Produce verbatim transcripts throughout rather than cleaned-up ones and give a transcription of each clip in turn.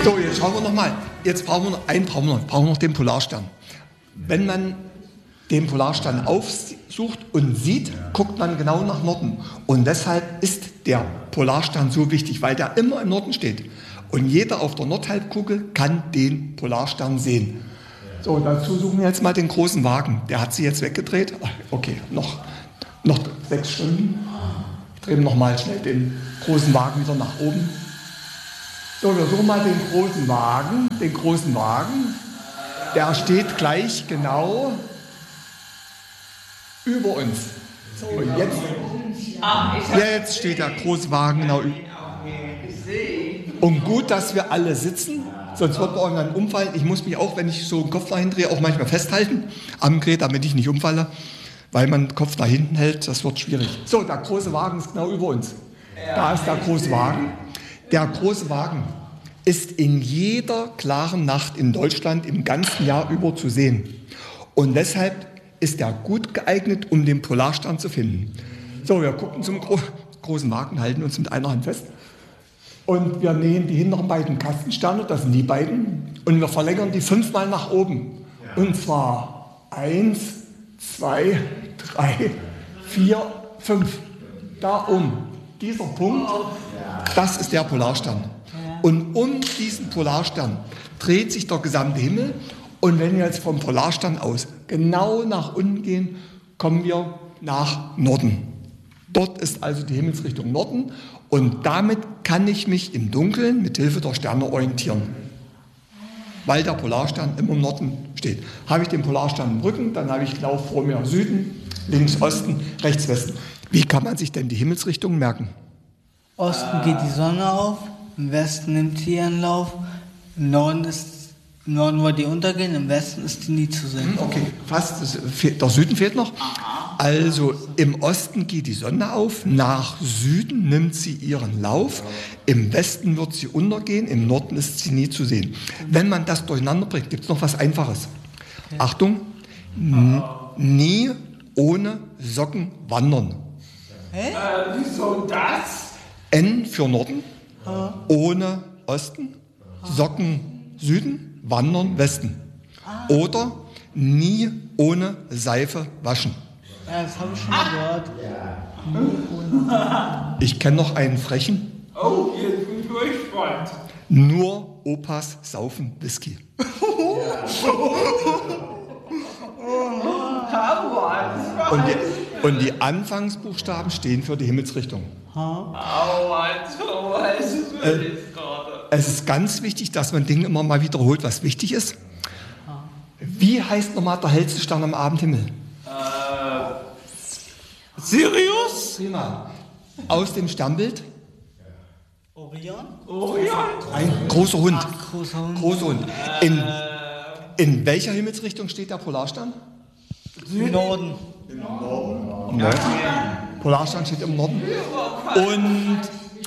So, jetzt schauen wir nochmal. Jetzt brauchen wir noch einen, brauchen wir noch, brauchen wir noch den Polarstern. Wenn man den Polarstern aufsucht und sieht, guckt man genau nach Norden. Und deshalb ist der Polarstern so wichtig, weil der immer im Norden steht. Und jeder auf der Nordhalbkugel kann den Polarstern sehen. So, dazu suchen wir jetzt mal den großen Wagen. Der hat sich jetzt weggedreht. Okay, noch, noch sechs Stunden. Ich drehe noch mal schnell den großen Wagen wieder nach oben. So, wir suchen mal den großen Wagen. Den großen Wagen. Der steht gleich genau über uns. Und jetzt, jetzt steht der große Wagen genau über. Und gut, dass wir alle sitzen, sonst wird man irgendwann umfallen. Ich muss mich auch, wenn ich so den Kopf nach hinten drehe, auch manchmal festhalten am Gerät, damit ich nicht umfalle, weil man den Kopf nach hinten hält, das wird schwierig. So, der große Wagen ist genau über uns. Da ist der große Wagen. Der große Wagen ist in jeder klaren Nacht in Deutschland im ganzen Jahr über zu sehen. Und deshalb ist er gut geeignet, um den Polarstern zu finden. So, wir gucken zum gro- großen Wagen, halten uns mit einer Hand fest. Und wir nähen die hinteren beiden Kastensterne, das sind die beiden, und wir verlängern die fünfmal nach oben. Und zwar eins, zwei, drei, vier, fünf. Da um. Dieser Punkt, das ist der Polarstern. Und um diesen Polarstern dreht sich der gesamte Himmel. Und wenn wir jetzt vom Polarstern aus genau nach unten gehen, kommen wir nach Norden. Dort ist also die Himmelsrichtung Norden. Und damit kann ich mich im Dunkeln mit Hilfe der Sterne orientieren. Weil der Polarstern immer im Norden steht. Habe ich den Polarstern im Rücken, dann habe ich genau vor mir Süden, links Osten, rechts Westen. Wie kann man sich denn die Himmelsrichtungen merken? Osten geht die Sonne auf, im Westen nimmt sie ihren Lauf, im Norden ist im Norden wollte die untergehen, im Westen ist die nie zu sehen. Okay, fast. Der Süden fehlt noch. Also im Osten geht die Sonne auf, nach Süden nimmt sie ihren Lauf, im Westen wird sie untergehen, im Norden ist sie nie zu sehen. Wenn man das durcheinander bringt, gibt es noch was Einfaches. Okay. Achtung, n- nie ohne Socken wandern. Hä? Äh, wieso das? N für Norden, ha. Ohne Osten, Socken Süden, Wandern Westen. Oder nie ohne Seife waschen. Ja, das habe ich schon mal gehört. Ich kenne noch einen frechen. Oh, jetzt bin ich durchgespannt. Nur Opas saufen Whisky. Und die, und die Anfangsbuchstaben stehen für die Himmelsrichtung. Äh, es ist ganz wichtig, dass man Dinge immer mal wiederholt, was wichtig ist. Wie heißt nochmal der hellste Stern am Abendhimmel? Äh, Sirius? Prima. Aus dem Sternbild? Orion? Orion? Ein großer Hund. Ach, großer Hund. Großer Hund. In, in welcher Himmelsrichtung steht der Polarstern? Im Norden. Im Norden. Ja. Polarstern steht im Norden. Und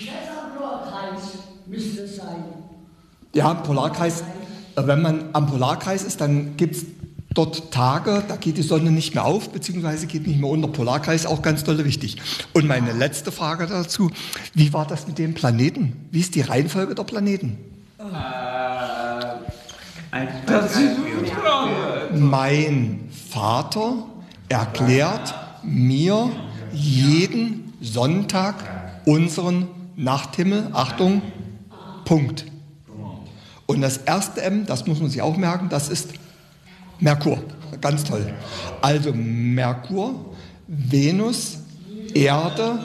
müsste es sein. ja, Polarkreis. Wenn man am Polarkreis ist, dann gibt es dort Tage, da geht die Sonne nicht mehr auf, beziehungsweise geht nicht mehr unter. Polarkreis auch ganz dolle wichtig. Und meine letzte Frage dazu, wie war das mit den Planeten? Wie ist die Reihenfolge der Planeten? Das ist Mein Vater erklärt mir jeden Sonntag unseren Nachthimmel. Achtung, Punkt. Und das erste M, das muss man sich auch merken, das ist Merkur. Ganz toll. Also Merkur, Venus, Erde,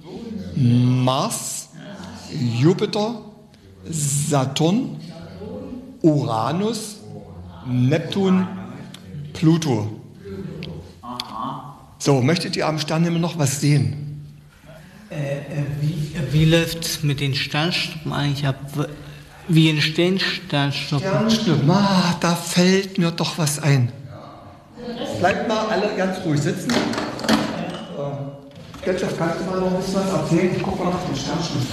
Mars, Jupiter, Saturn, Uranus, Neptun, Pluto. So, möchtet ihr am Sternhimmel noch was sehen? Äh, äh, wie, wie läuft es mit den Sternschnuppen eigentlich ab? Wie entstehen Sternschnuppen? Sternschnuppen, ah, da fällt mir doch was ein. Bleibt mal alle ganz ruhig sitzen. Ketchup, kannst du mal noch ein bisschen was erzählen? Ich gucke mal nach den Sternschnuppen.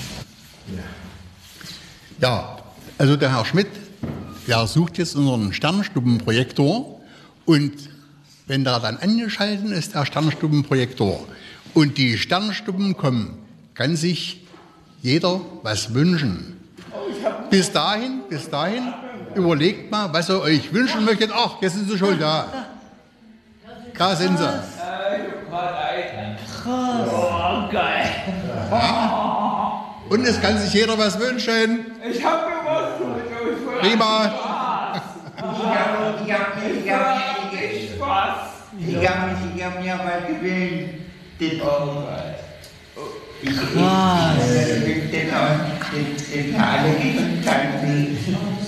Ja, also der Herr Schmidt, der sucht jetzt unseren Sternschnuppenprojektor und wenn der dann angeschaltet ist, der Sternschnuppenprojektor, und die Sternschnuppen kommen, kann sich jeder was wünschen. Oh, ich habe bis dahin, bis dahin, überlegt mal, was ihr euch wünschen möchtet. Ach, jetzt sind sie schon da. Da sind sie. Krass. Oh, geil. Und es kann sich jeder was wünschen. Ich hab mir was zu Prima. Ich habe ich hab mir, ich hab mir, Ich Spaß. ich hab mir, ich hab mir was gewöhnt. Den Krass. den den den alle tanzen.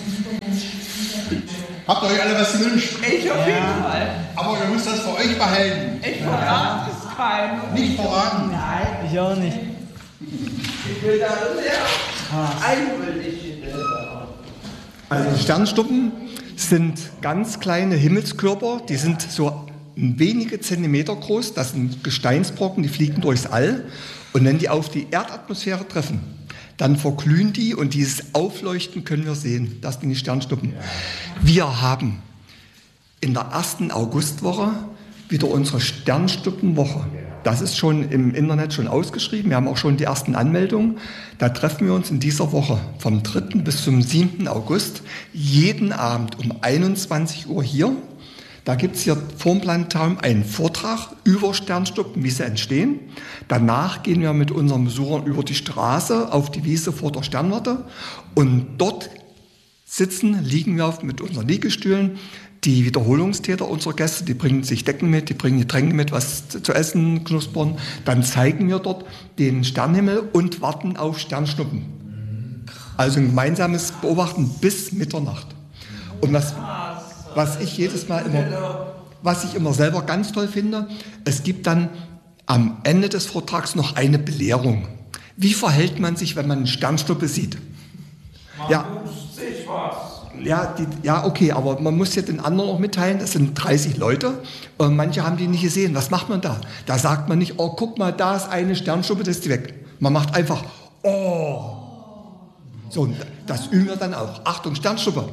Habt ihr euch alle was gewünscht? Ich auf jeden Fall. Aber ihr müsst das für euch behalten. Ich verrate es keinem. Nicht verraten. Ich auch nicht. Ich will da sehr einwillig in der Sache. Also Sternschnuppen sind ganz kleine Himmelskörper, die sind so wenige Zentimeter groß, das sind Gesteinsbrocken, die fliegen durchs All und wenn die auf die Erdatmosphäre treffen, dann verglühen die und dieses Aufleuchten können wir sehen, das sind die Sternschnuppen. Wir haben in der ersten Augustwoche wieder unsere Sternschnuppenwoche. Das ist schon im Internet schon ausgeschrieben. Wir haben auch schon die ersten Anmeldungen. Da treffen wir uns in dieser Woche vom dritten bis zum siebten August jeden Abend um einundzwanzig Uhr hier. Da gibt es hier vorm Planetarium einen Vortrag über Sternschnuppen, wie sie entstehen. Danach gehen wir mit unseren Besuchern über die Straße auf die Wiese vor der Sternwarte. Und dort sitzen, liegen wir mit unseren Liegestühlen. Die Wiederholungstäter unserer Gäste, die bringen sich Decken mit, die bringen Getränke mit, was zu essen, knuspern. Dann zeigen wir dort den Sternenhimmel und warten auf Sternschnuppen. Also ein gemeinsames Beobachten bis Mitternacht. Und was, was ich jedes Mal immer, was ich immer selber ganz toll finde, es gibt dann am Ende des Vortrags noch eine Belehrung. Wie verhält man sich, wenn man eine Sternschnuppe sieht? Man Ja. wünscht sich was. Ja, die, ja, okay, aber man muss ja den anderen auch mitteilen, es sind dreißig Leute und manche haben die nicht gesehen. Was macht man da? Da sagt man nicht, oh, guck mal, da ist eine Sternschnuppe, das ist die weg. Man macht einfach, oh. So, und das üben wir dann auch. Achtung, Sternschnuppe.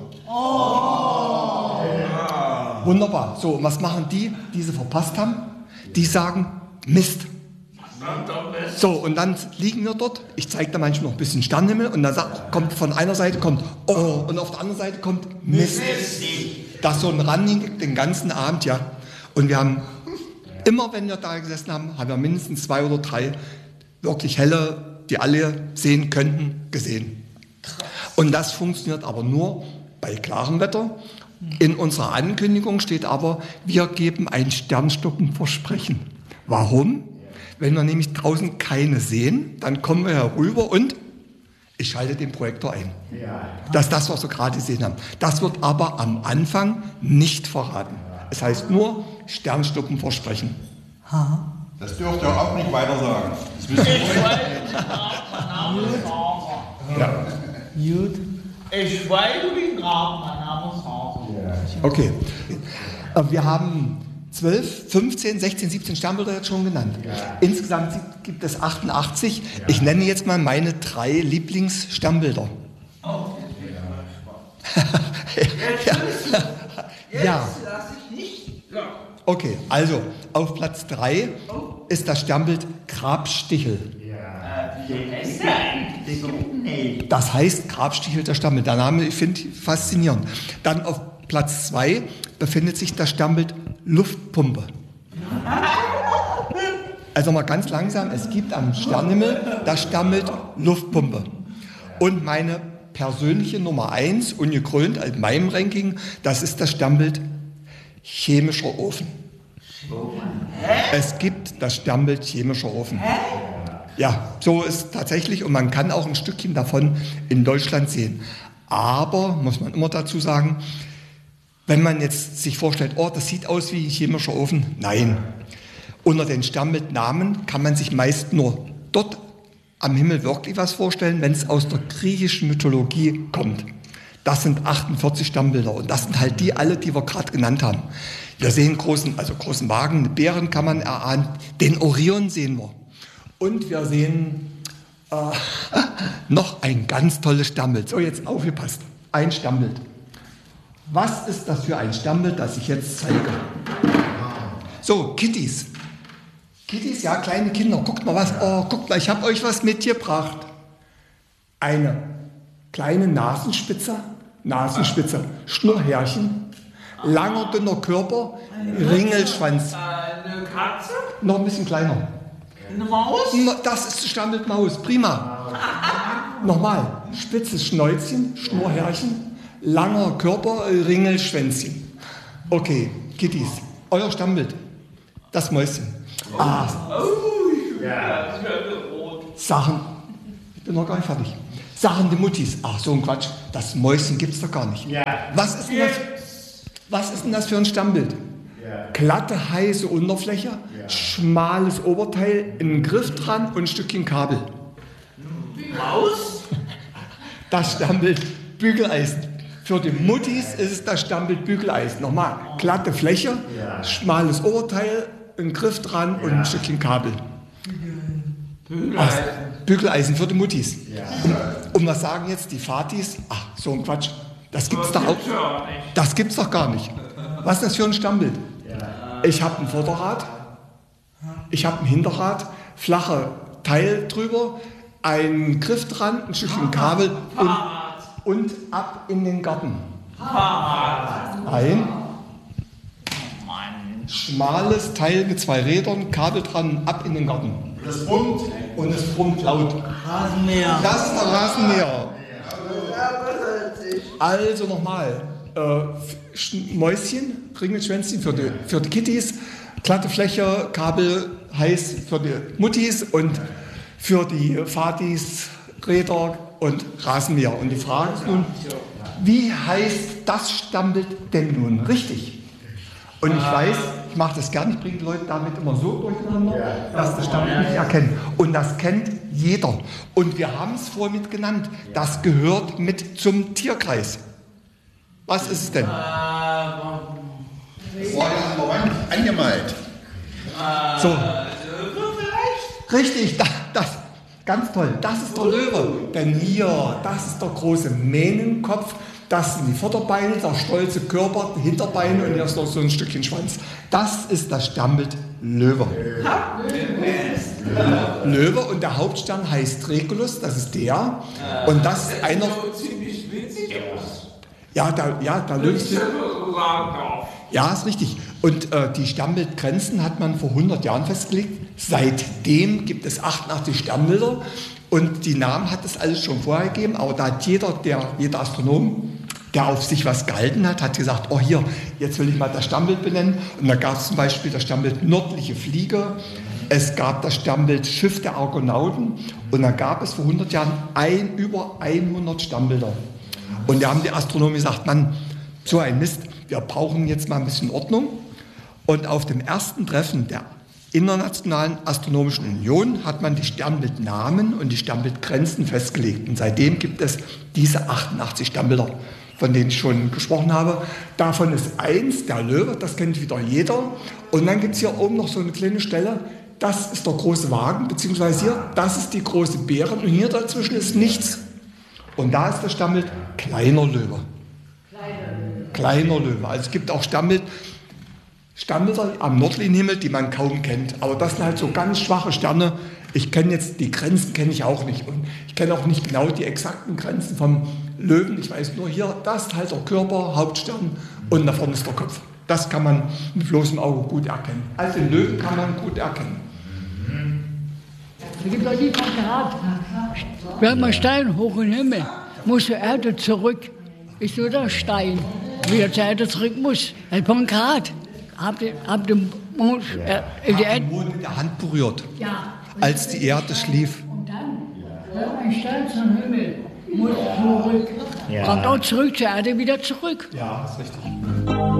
Oh. Wunderbar. So, und was machen die, die sie verpasst haben? Die sagen, Mist. So, und dann liegen wir dort, ich zeige da manchmal noch ein bisschen Sternenhimmel und dann sagt, kommt von einer Seite kommt oh und auf der anderen Seite kommt Mist. Das so ein Running den ganzen Abend, ja. Und wir haben, immer wenn wir da gesessen haben, haben wir mindestens zwei oder drei wirklich helle, die alle sehen könnten, gesehen. Und das funktioniert aber nur bei klarem Wetter. In unserer Ankündigung steht aber, wir geben ein Sternschnuppenversprechen. Warum? Wenn wir nämlich draußen keine sehen, dann kommen wir herüber und ich schalte den Projektor ein. Das ist das, was wir gerade gesehen haben. Das wird aber am Anfang nicht verraten. Es heißt nur Sternschnuppenversprechen. Das dürft ihr auch nicht weiter sagen. Das Ich wisst ihr wollte den Namen sagen. Ja. Gut. Ich wollte den Namen sagen. Okay. Äh, Wir haben zwölf, fünfzehn, sechzehn, siebzehn Sternbilder jetzt schon genannt. Insgesamt gibt es achtundachtzig. Ich nenne jetzt mal meine drei Lieblingssternbilder. ja. ja. Lass ich nicht. Ja. Okay, also auf Platz drei ist das Sternbild Grabstichel. Das heißt Grabstichel der Sternbild. Der Name, ich finde faszinierend. Dann auf Platz zwei befindet sich das Sternbild Luftpumpe. Also mal ganz langsam, es gibt am Sternenhimmel das Sternbild Luftpumpe. Und meine persönliche Nummer eins, ungekrönt in meinem Ranking, das ist das Sternbild chemischer Ofen. Es gibt das Sternbild chemischer Ofen. Ja, so ist tatsächlich und man kann auch ein Stückchen davon in Deutschland sehen. Aber, muss man immer dazu sagen, wenn man jetzt sich vorstellt, oh, das sieht aus wie ein chemischer Ofen, nein. Unter den Sternbildnamen kann man sich meist nur dort am Himmel wirklich was vorstellen, wenn es aus der griechischen Mythologie kommt. Das sind achtundvierzig Sternbilder und das sind halt die alle, die wir gerade genannt haben. Wir sehen großen, also großen Wagen, Bären kann man erahnen, den Orion sehen wir. Und wir sehen äh, noch ein ganz tolles Sternbild. So, jetzt aufgepasst. Ein Sternbild. Was ist das für ein Sternbild, das ich jetzt zeige? So, Kitties. Kitties, ja, kleine Kinder. Guckt mal was. Oh, guckt mal, ich habe euch was mitgebracht. Eine kleine Nasenspitze, Nasenspitze, Schnurrhärchen, langer, dünner Körper, Ringelschwanz. Eine Katze? Noch ein bisschen kleiner. Eine Maus? Das ist Stammelmaus, prima. Nochmal, spitzes Schnäuzchen, Schnurrhärchen, langer Körper, Ringelschwänzchen. Okay, Kitties, euer Stammbild, das Mäuschen. Ah, Ja, das wird rot. Sachen, ich bin noch gar nicht fertig. Sachen die Muttis, ach so ein Quatsch, das Mäuschen gibt's doch gar nicht. Was ist denn das, was ist denn das für ein Stammbild? Glatte, heiße Unterfläche, schmales Oberteil, ein Griff dran und ein Stückchen Kabel. Maus? Das Stammbild Bügeleisen. Für die Muttis ist es das Stammbild Bügeleisen. Nochmal, glatte Fläche, schmales Oberteil, ein Griff dran und ein Stückchen Kabel. Bügeleisen. Ach, Bügeleisen für die Muttis. Und, und was sagen jetzt die Vatis? Ach, so ein Quatsch. Das gibt's doch auch. Das gibt's doch gar nicht. Was ist das für ein Stammbild? Ich habe ein Vorderrad, ich habe ein Hinterrad, flache Teil drüber, ein Griff dran, ein Stückchen Kabel und, und ab in den Garten. Ein schmales Teil mit zwei Rädern, Kabel dran, ab in den Garten. Das brummt und es brummt laut. Rasenmäher. Das ist der Rasenmäher. Also nochmal, äh, Mäuschen, Ringelschwänzchen für die, für die Kitties, glatte Fläche, Kabel heiß für die Muttis und für die Vatis, Räder und Rasenmäher. Und die Frage ist nun, wie heißt das Stammbild denn nun richtig? Und ich weiß, ich mache das gern, ich bringe die Leute damit immer so durcheinander, dass sie das Stammbild nicht erkennen. Und das kennt jeder. Und wir haben es vorhin mit genannt, das gehört mit zum Tierkreis. Was ist es denn? Das war ja an der Wand angemalt. So. Richtig, das, das, ganz toll. Das ist der Löwe. Denn hier, das ist der große Mähnenkopf. Das sind die Vorderbeine, der stolze Körper, die Hinterbeine und hier ist noch so ein Stückchen Schwanz. Das ist das Stammbild Löwe. Löwe und der Hauptstern heißt Regulus, das ist der. Und das ist einer. Ziemlich witzig aus. Ja, der, ja, der Löwe ist. Ja, ist richtig. Und äh, die Stammbildgrenzen hat man vor hundert Jahren festgelegt. Seitdem gibt es achtundachtzig Stammbilder. Und die Namen hat es alles schon vorher gegeben, aber da hat jeder, der, jeder Astronom, der auf sich was gehalten hat, hat gesagt, oh hier, jetzt will ich mal das Stammbild benennen. Und da gab es zum Beispiel das Stammbild Nördliche Fliege, es gab das Stammbild Schiff der Argonauten und da gab es vor hundert Jahren ein, über hundert Stammbilder. Und da haben die Astronomen gesagt, Mann, so ein Mist, wir brauchen jetzt mal ein bisschen Ordnung. Und auf dem ersten Treffen der Internationalen Astronomischen Union hat man die Sternbildnamen und die Sternbildgrenzen festgelegt. Und seitdem gibt es diese achtundachtzig Sternbilder, von denen ich schon gesprochen habe. Davon ist eins, der Löwe, das kennt wieder jeder. Und dann gibt es hier oben noch so eine kleine Stelle, das ist der große Wagen, beziehungsweise hier, das ist die große Bären und hier dazwischen ist nichts. Und da ist das Stammbild kleiner Löwe. Kleiner Löwe. Also es gibt auch Stammbild, Stammbilder am nördlichen Himmel, die man kaum kennt. Aber das sind halt so ganz schwache Sterne. Ich kenne jetzt, die Grenzen kenne ich auch nicht. Und ich kenne auch nicht genau die exakten Grenzen vom Löwen. Ich weiß nur hier, das ist halt der Körper, Hauptstern und da vorne ist der Kopf. Das kann man mit bloßem Auge gut erkennen. Also den Löwen kann man gut erkennen. Es gibt auch die Quadrat. Wenn man Stein hoch in den Himmel, muss die Erde zurück. Ist nur der Stein, wie er zur Erde zurück muss. Ein Pankrat. Habt ihr, habt ihr Mond, äh, in die Hat Erde? den Mond in der Hand berührt, Ja. als die Erde schlief. Und dann, wenn ein Stein zum Himmel muss zurück. Kommt auch zurück zur Erde wieder zurück. Ja, ist richtig.